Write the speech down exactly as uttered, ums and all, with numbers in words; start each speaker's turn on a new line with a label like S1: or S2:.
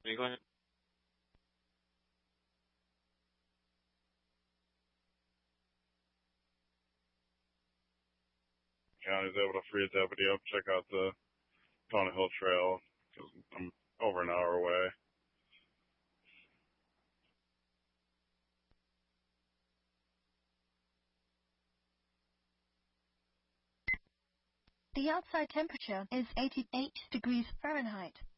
S1: Can you go ahead?
S2: County's able to free a deputy up, check out the Tona Hill Trail, because I'm over an hour away.
S3: The outside temperature is eighty-eight degrees Fahrenheit.